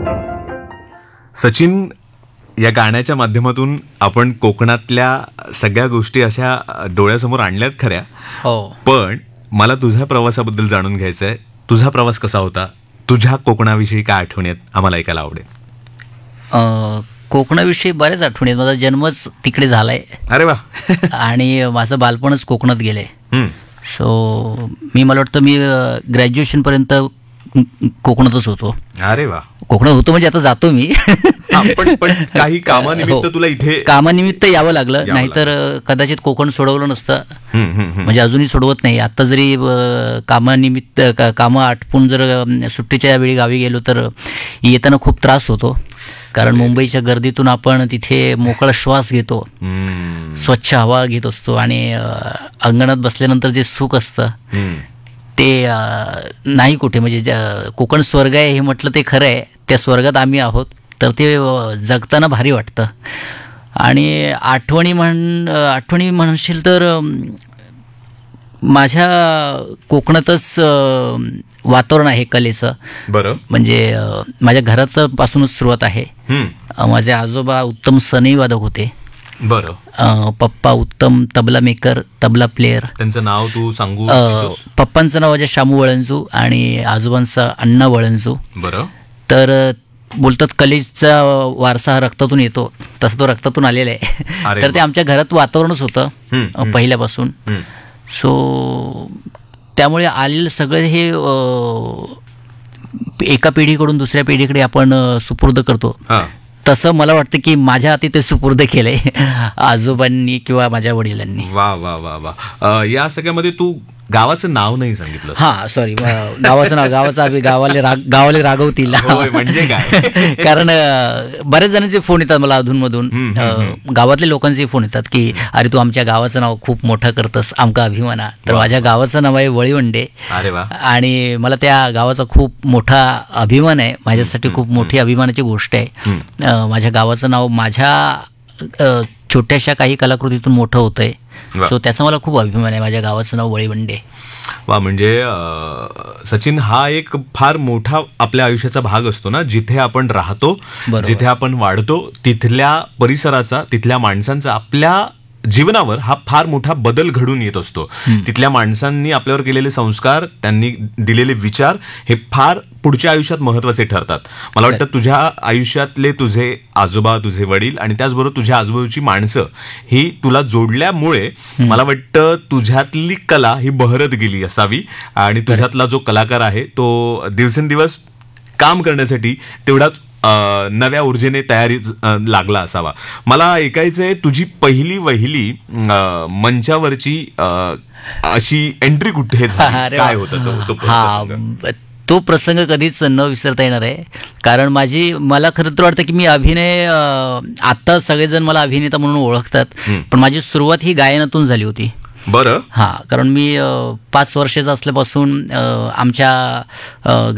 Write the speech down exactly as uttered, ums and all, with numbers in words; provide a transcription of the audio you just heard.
सचिन, या गाण्याच्या माध्यमातून आपण कोकणातल्या सगळ्या गोष्टी अशा डोळ्यासमोर आणल्यात खऱ्या. हो. पण मला तुझ्या प्रवासाबद्दल जाणून घ्यायचं आहे. तुझा प्रवास कसा होता? तुझ्या कोकणाविषयी काय आठवणी आहेत आम्हाला ऐकायला आवडेल. अ, कोकणाविषयी बऱ्याच आठवणी आहेत. माझा जन्मच तिकडे झालाय. अरे वा. आणि माझं बालपणच कोकणात गेलंय. हम्म. सो मी मला वाटतं मी ग्रॅज्युएशन पर्यंत कोकणातच होतो. अरे वा. कोकणात होतो म्हणजे आता जातो मी. हा, पण पण काही कामानिमित्त तुला इथे कामानिमित्त यावं लागलं, यावं नाहीतर कदाचित कोकण सोडवलं नसतं. हम्म, हम्म, हम्म. म्हणजे अजूनही सोडवत नाही. आता जरी अ, कामानिमित्त का- कामं आटपून जर अ, सुट्टीच्या वेळी गावी गेलो तर येताना खूप त्रास होतो. कारण मुंबईच्या गर्दीतून आपण तिथे मोकळा श्वास घेतो, हम्म, स्वच्छ हवा घेत असतो आणि अ, अंगणात बसल्यानंतर जे सुख असतं हम्म. ते अ, नाही कुठे. म्हणजे ज्या- कोकण स्वर्ग आहे हे म्हटलं ते खरं आहे. त्या स्वर्गात आम्ही आहोत, तर ते अ, जगताना भारी वाटतं. आणि आठवणी म्हण आठवणी म्हणशील तर अम, माझ्या कोकणातच अ, वातावरण आहे कलेचं. बरं. म्हणजे अ, माझ्या घरापासूनच सुरुवात आहे. हम्म. अ, माझे आजोबा उत्तम सनई वादक होते. बरं. अ, पप्पा उत्तम तबला मेकर, तबला प्लेयर. त्यांचं नाव तू सांगू अ, इच्छितोस? पप्पांचं नाव आहे शामू वळंजू आणि आजोबांचं अण्णा वळंजू. बरं. तर अ, बोलतात कलेचा वारसा हा रक्तातून येतो, तसं तो रक्तातून आलेला आहे. अरे तर ते वा. आमच्या घरात वातावरणच होतं हम्म, अ, हम्म. पहिल्यापासून. हम्म. सो त्यामुळे आलेलं सगळं हे अ, एका पिढीकडून दुसऱ्या पिढीकडे आपण अ, सुपूर्द करतो. हा. तसं मला वाटतं की माझ्या हाती ते सुपूर्द केलंय आजोबांनी किंवा माझ्या वडिलांनी. वा वा वा वा. अ, या सगळ्यामध्ये तू गावाचं नाव नाही सांगितलं. हा सॉरी, गावाचं नाव गावाचं आम्ही गावाले राग गावाले रागवतील. होय, म्हणजे काय? कारण अ, बऱ्याच जणांचे फोन येतात मला अधूनमधून. हम्म, हम्म, अ, गावातले लोकांचे फोन येतात की अरे तू आमच्या गावाचं नाव खूप मोठं करतस, आमका अभिमान आहे. तर वा. माझ्या गावाचं नाव आहे वळीवंडे. अरे वा. आणि मला त्या गावाचा खूप मोठा अभिमान आहे. माझ्यासाठी खूप मोठी अभिमानाची गोष्ट आहे. हम्म. अ, माझ्या गावाचं नाव माझ्या अ, छोट्याशा काही कलाकृतीतून मोठं होतं आहे. वा. सो त्याचा मला खूप अभिमान आहे. माझ्या गावाचं नाव वळीवंडे. वा. म्हणजे अ, सचिन, हा एक फार मोठा आपल्या आयुष्याचा भाग असतो ना, जिथे आपण राहतो, बरोबर. जिथे आपण वाढतो, तिथल्या परिसराचा, तिथल्या माणसांचा आपल्या जीवनावर हा फार मोठा बदल घडून येत असतो. तिथल्या माणसांनी आपल्यावर केलेले संस्कार, त्यांनी दिलेले विचार हे फार पुढच्या आयुष्यात महत्वाचे ठरतात. मला वाटतं तुझ्या आयुष्यातले तुझे आजोबा, तुझे वडील आणि त्याचबरोबर तुझ्या आजूबाजूची माणसं ही तुला जोडल्यामुळे मला वाटतं तुझ्यातली कला ही बहरत गेली असावी आणि तुझ्यातला जो कलाकार आहे तो दिवसेंदिवस काम करण्यासाठी तेवढाच अ, नव्या ऊर्जेने तयारी लागला असावा. मला ऐकायचंय, तुझी पहिली वहिली अ, मंचावरची अ, अशी एंट्री कुठे झाली? अरे काय वा. होतं तो, तो हा, प्रसंग? तो प्रसंग कधीच न विसरता येणार आहे. कारण माझी मला खरं तर वाटतं की मी अभिनय अ, आता सगळेजण मला अभिनेता म्हणून ओळखतात, हम्म. पण माझी सुरुवात ही गायनातून झाली होती. बरं. हा, कारण मी अ, पाच वर्षाचा असल्यापासून अ, आमच्या अ,